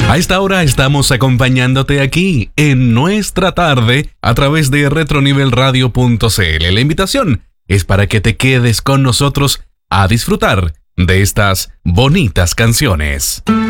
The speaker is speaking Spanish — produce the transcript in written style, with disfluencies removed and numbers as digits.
A esta hora estamos acompañándote aquí en nuestra tarde a través de retronivelradio.cl. La invitación es para que te quedes con nosotros a disfrutar de estas bonitas canciones.